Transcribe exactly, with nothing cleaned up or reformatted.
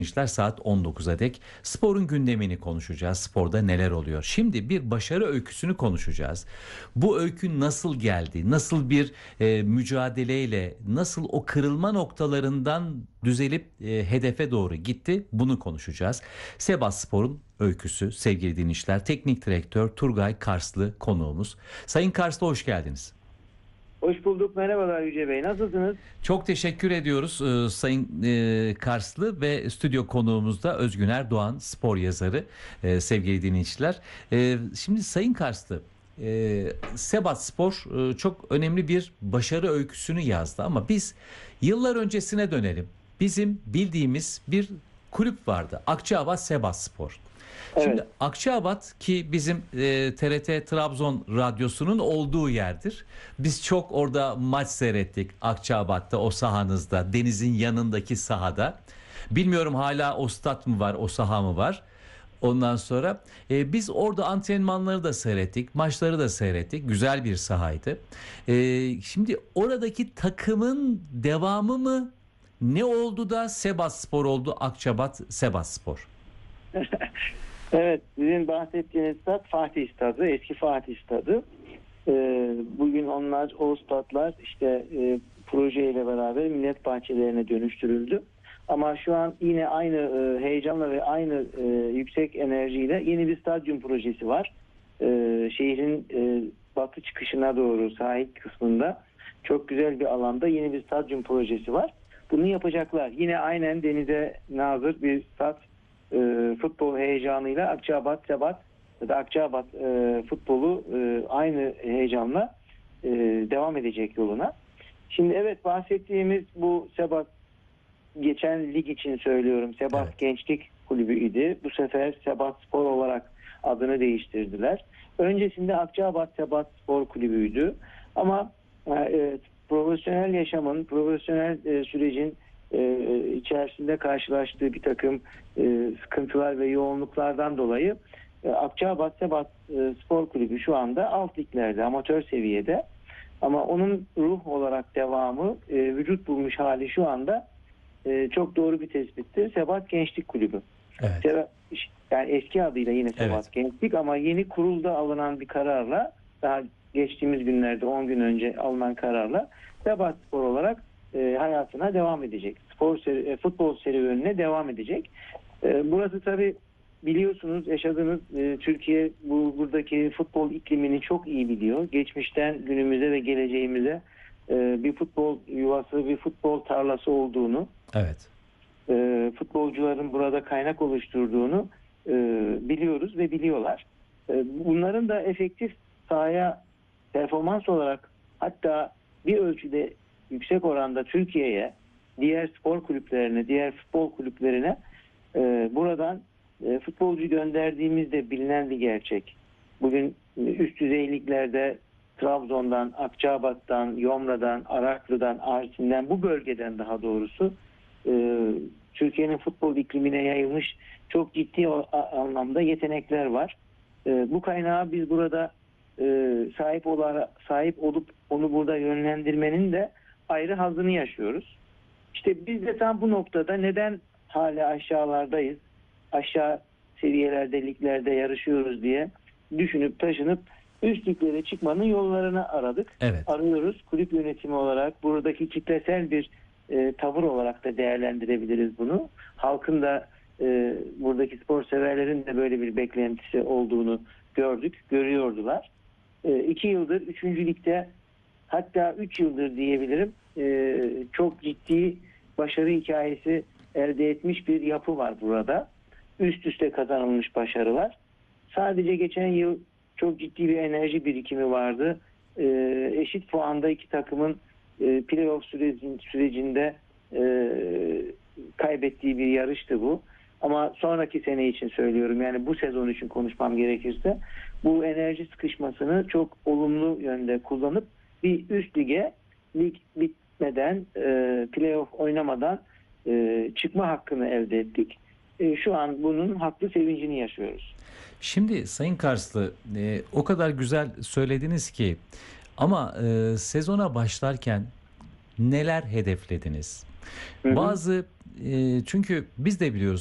İşler saat on dokuza dek sporun gündemini konuşacağız. Sporda neler oluyor? Şimdi bir başarı öyküsünü konuşacağız. Bu öykü nasıl geldi? Nasıl bir e, mücadeleyle, nasıl o kırılma noktalarından düzelip e, hedefe doğru gitti? Bunu konuşacağız. Sivasspor'un öyküsü sevgili dinleyiciler. Teknik direktör Turgay Karslı konuğumuz. Sayın Karslı hoş geldiniz. Hoş bulduk. Merhabalar Yüce Bey. Nasılsınız? Çok teşekkür ediyoruz e, Sayın e, Karslı ve stüdyo konuğumuz da Özgüner Doğan, spor yazarı, e, sevgili dinleyiciler. E, şimdi Sayın Karslı, e, Sivasspor e, çok önemli bir başarı öyküsünü yazdı ama biz yıllar öncesine dönelim. Bizim bildiğimiz bir kulüp vardı, Akçaabat Sivasspor. Şimdi Evet. Akçaabat ki bizim e, T R T Trabzon radyosunun olduğu yerdir. Biz çok orada maç seyrettik Akçaabat'ta, o sahanızda, denizin yanındaki sahada. Bilmiyorum hala o stat mı var, o saha mı var? Ondan sonra e, biz orada antrenmanları da seyrettik, maçları da seyrettik. Güzel bir sahaydı. E, şimdi oradaki takımın devamı mı? Ne oldu da Sivasspor oldu, Akçaabat Sivasspor? Evet. Sizin bahsettiğiniz stat Fatih Stadı. Eski Fatih Stadı. Ee, bugün onlar, o statlar işte e, projeyle beraber millet bahçelerine dönüştürüldü. Ama şu an yine aynı e, heyecanla ve aynı e, yüksek enerjiyle yeni bir stadyum projesi var. E, şehrin e, batı çıkışına doğru sahil kısmında çok güzel bir alanda yeni bir stadyum projesi var. Bunu yapacaklar. Yine aynen denize nazır bir stat, e, futbol heyecanıyla Akçaabat Sebat ya da Akçaabat e, futbolu e, aynı heyecanla e, devam edecek yoluna. Şimdi evet, bahsettiğimiz bu Sebat, geçen lig için söylüyorum, Sebat Evet. Gençlik Kulübü idi. Bu sefer Sebat Spor olarak adını değiştirdiler. Öncesinde Akçaabat Sebat Spor Kulübü'ydü. Ama e, profesyonel yaşamın, profesyonel e, sürecin e, içerisinde karşılaştığı bir takım e, sıkıntılar ve yoğunluklardan dolayı e, Akçaabat Sebat e, Spor Kulübü şu anda alt liglerde, amatör seviyede. Ama onun ruh olarak devamı, e, vücut bulmuş hali şu anda e, çok doğru bir tespittir. Sebat Gençlik Kulübü. Evet. Sebat, yani eski adıyla yine Sebat Evet. Gençlik ama yeni kurulda alınan bir kararla, daha geçtiğimiz günlerde on gün önce alınan kararla Sebat Spor olarak e, hayatına devam edecek. Spor seri, e, futbol serüvenine devam edecek. E, burası tabii biliyorsunuz, yaşadığınız e, Türkiye bu buradaki futbol iklimini çok iyi biliyor. Geçmişten günümüze ve geleceğimize e, bir futbol yuvası, bir futbol tarlası olduğunu, Evet. e, futbolcuların burada kaynak oluşturduğunu e, biliyoruz ve biliyorlar. E, bunların da efektif sahaya performans olarak, hatta bir ölçüde yüksek oranda Türkiye'ye, diğer spor kulüplerine, diğer futbol kulüplerine e, buradan e, futbolcu gönderdiğimiz de bilinen bir gerçek. Bugün üst düzey liglerde Trabzon'dan, Akçaabat'tan, Yomra'dan, Araklı'dan, Arsin'den, bu bölgeden daha doğrusu e, Türkiye'nin futbol iklimine yayılmış çok ciddi o, a, anlamda yetenekler var. E, bu kaynağı biz burada e, sahip olarak, sahip olup onu burada yönlendirmenin de ayrı hazzını yaşıyoruz. İşte biz de tam bu noktada neden hala aşağılardayız, aşağı seviyelerde, liglerde yarışıyoruz diye düşünüp taşınıp üst liglere çıkmanın yollarını aradık. Evet. Arıyoruz. Kulüp yönetimi olarak buradaki kitlesel bir e, tavır olarak da değerlendirebiliriz bunu. Halkın da e, buradaki spor severlerin de böyle bir beklentisi olduğunu gördük, görüyordular. E, iki yıldır üçüncü ligde, hatta üç yıldır diyebilirim, e, çok ciddi başarı hikayesi elde etmiş bir yapı var burada. Üst üste kazanılmış başarılar. Sadece geçen yıl çok ciddi bir enerji birikimi vardı. E, eşit puanda iki takımın e, playoff sürecin, sürecinde e, kaybettiği bir yarıştı bu. Ama sonraki sene için söylüyorum, yani bu sezon için konuşmam gerekirse, bu enerji sıkışmasını çok olumlu yönde kullanıp bir üst lige, lig bitmeden, e, playoff oynamadan e, çıkma hakkını elde ettik. E, şu an bunun haklı sevincini yaşıyoruz. Şimdi Sayın Karslı, e, o kadar güzel söylediniz ki ama e, sezona başlarken neler hedeflediniz? Hı hı. Bazı E, çünkü biz de biliyoruz.